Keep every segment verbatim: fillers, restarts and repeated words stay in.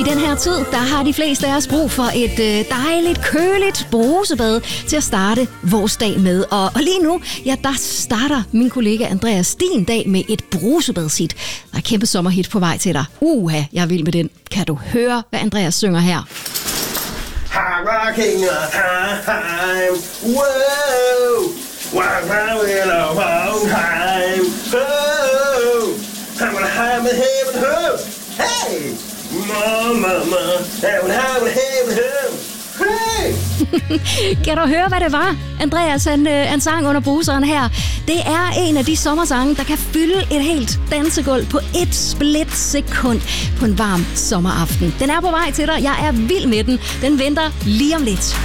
den her tid, der har de fleste af os brug for et øh, dejligt, køligt brusebad til at starte vores dag med. Og, og lige nu, ja, der starter min kollega Andreas Stien dag med et brusebadsigt. Der er kæmpe sommerhit på vej til dig. Uha, jeg er vild med den. Kan du høre, hvad Andreas synger her? Hey! Mama, Kan du høre, hvad det var? Andreas, han, øh, han sang under bruseren her. Det er en af de sommersange, der kan fylde et helt dansegulv på et split sekund på en varm sommeraften. Den er på vej til dig. Jeg er vild med den. Den venter lige om lidt.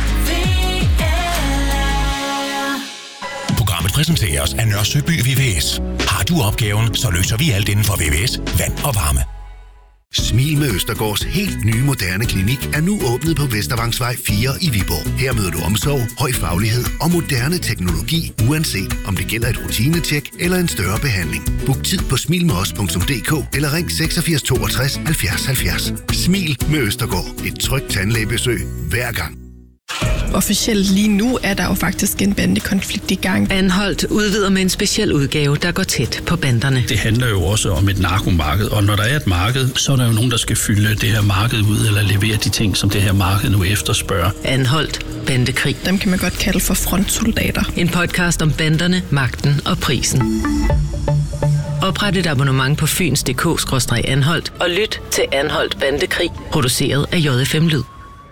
Programmet præsenteres af Nørresøby V V S. Har du opgaven, så løser vi alt inden for V V S, vand og varme. Smil med Østergaards helt nye moderne klinik er nu åbnet på Vestervangsvej fire i Viborg. Her møder du omsorg, høj faglighed og moderne teknologi, uanset om det gælder et rutinetjek eller en større behandling. Book tid på smil med os punktum d k eller ring seksogfirs toogtres halvfjerds halvfjerds. Smil med Østergaard. Et trygt tandlægebesøg hver gang. Officielt lige nu er der jo faktisk en bandekonflikt i gang. Anholdt udvider med en speciel udgave, der går tæt på banderne. Det handler jo også om et narkomarked, og når der er et marked, så er der jo nogen, der skal fylde det her marked ud, eller levere de ting, som det her marked nu efterspørger. Anholdt bandekrig. Dem kan man godt kalde for frontsoldater. En podcast om banderne, magten og prisen. Opret et abonnement på fyns punktum d k skråstreg anholdt og lyt til Anholdt Bandekrig, produceret af J F M Lyd.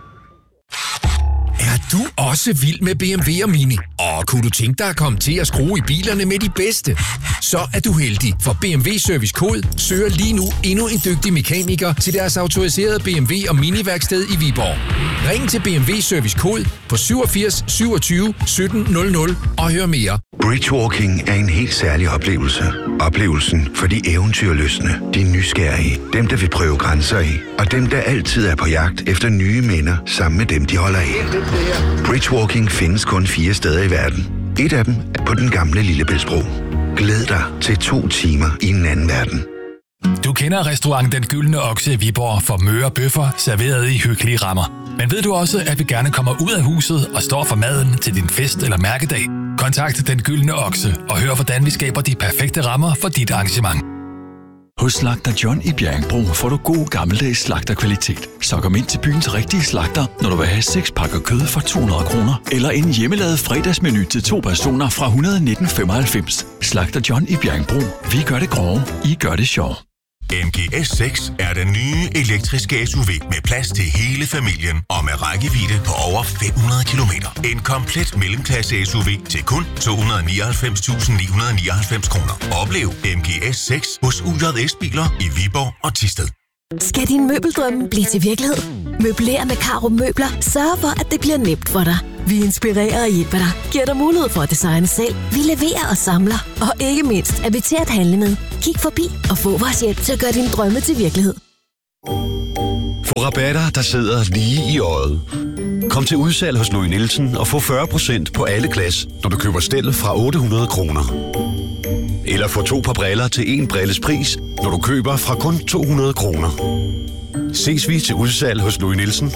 Er du også vild med B M W og Mini? Og kunne du tænke dig at komme til at skrue i bilerne med de bedste? Så er du heldig, for B M W Service Kode søger lige nu endnu en dygtig mekaniker til deres autoriserede B M W og Mini-værksted i Viborg. Ring til B M W Service Kode på syvogfirs syvogtyve sytten nul nul og hør mere. Bridgewalking er en helt særlig oplevelse. Oplevelsen for de eventyrlystne, de nysgerrige, dem der vil prøve grænser af, og dem der altid er på jagt efter nye minder sammen med dem, de holder af. Bridgewalking findes kun fire steder i verden. Et af dem er på den gamle Lillebæltsbro. Glæd dig til to timer i en anden verden. Du kender restaurant Den Gyldne Okse i Viborg for møre bøffer serveret i hyggelige rammer. Men ved du også, at vi gerne kommer ud af huset og står for maden til din fest eller mærkedag? Kontakt Den Gyldne Okse og hør, hvordan vi skaber de perfekte rammer for dit arrangement. Hos Slagter John i Bjerringbro får du god gammeldags slagterkvalitet. Så kom ind til byens rigtige slagter, når du vil have seks pakker kød for to hundrede kroner. Eller en hjemmelavet fredagsmenu til to personer fra et hundrede og nitten femoghalvfems. Slagter John i Bjerringbro. Vi gør det grove, I gør det sjov. M G S seks er den nye elektriske S U V med plads til hele familien og med rækkevidde på over fem hundrede kilometer. En komplet mellemklasse S U V til kun to hundrede og nioghalvfems tusind ni hundrede og nioghalvfems kroner. Oplev M G S seks hos U J S Biler i Viborg og Thisted. Skal din møbeldrømme blive til virkelighed? Møbler med Caro Møbler sørger for, at det bliver nemt for dig. Vi inspirerer og hjælper dig, giver dig mulighed for at designe selv. Vi leverer og samler, og ikke mindst er vi til at handle med. Kig forbi og få vores hjælp til at gøre dine drømme til virkelighed. Få rabatter, der sidder lige i øjet. Kom til udsalg hos Louis Nielsen og få fyrre procent på alle glas, når du køber stel fra otte hundrede kroner. Eller få to par briller til en brilles pris, når du køber fra kun to hundrede kroner. Ses vi til udsalg hos Louis Nielsen.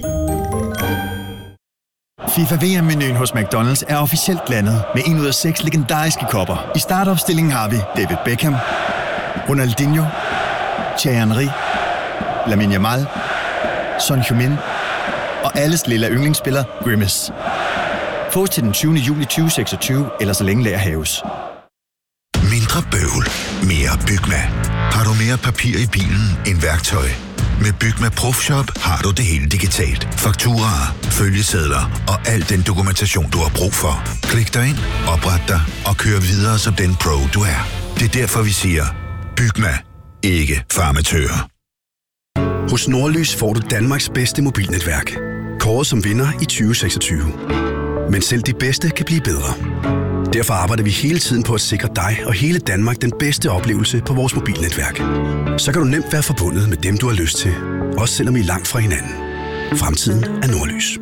FIFA V M-menuen hos McDonald's er officielt landet med en ud af seks legendariske kopper. I startopstillingen har vi David Beckham, Ronaldinho, Thierry Henry, Lamine Yamal, Son Heung-min og alles lille yndlingsspiller Grimace. Få til den tyvende juli tyve seksogtyve, eller så længe lager haves. Mindre bøvl, mere Bygma. Har du mere papir i bilen end værktøj? Med Bygma Profshop har du det hele digitalt. Fakturaer, følgesedler og al den dokumentation, du har brug for. Klik dig ind, opret dig og kør videre som den pro, du er. Det er derfor, vi siger, Bygma, ikke farmatører. Hos Nordlys får du Danmarks bedste mobilnetværk. Kåret som vinder i tyve seksogtyve. Men selv de bedste kan blive bedre. Derfor arbejder vi hele tiden på at sikre dig og hele Danmark den bedste oplevelse på vores mobilnetværk. Så kan du nemt være forbundet med dem, du har lyst til. Også selvom I er langt fra hinanden. Fremtiden er Nordlys.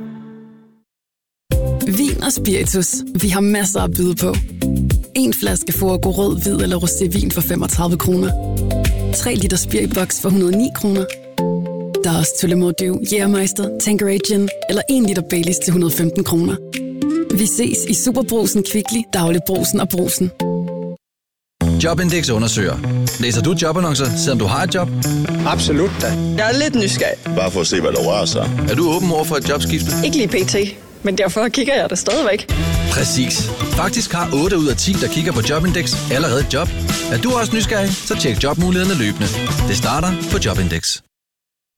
Vin og spiritus. Vi har masser at byde på. En flaske Forgo rød, hvid eller rosévin for femogtredive kroner. tre liter Spiribox for et hundrede og ni kroner. Der er også Tullamore Dew, Jægermeister, Tanqueray Gin eller en liter Baileys til et hundrede og femten kroner. Vi ses i Superbrugsen, Kvickly, Dagligbrugsen og Brugsen. Jobindex undersøger. Læser du jobannoncer, selvom du har et job? Absolut da. Jeg er lidt nysgerrig. Bare for at se, hvad der rører sig. Er du åben over for et jobskifte? Ikke lige pt, men derfor kigger jeg det stadigvæk. Præcis. Faktisk har otte ud af ti, der kigger på Jobindex, allerede et job. Er du også nysgerrig, så tjek jobmulighederne løbende. Det starter på Jobindex.